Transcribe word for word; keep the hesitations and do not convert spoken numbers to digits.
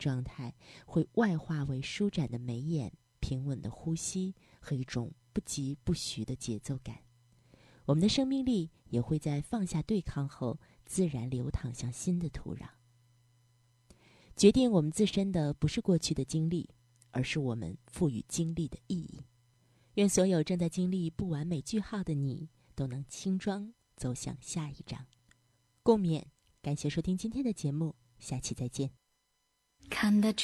状态会外化为舒展的眉眼、平稳的呼吸和一种不疾不徐的节奏感。我们的生命力也会在放下对抗后自然流淌向新的土壤。决定我们自身的不是过去的经历，而是我们赋予经历的意义。愿所有正在经历不完美句号的你都能轻装走向下一章。共勉，感谢收听今天的节目，下期再见。 看得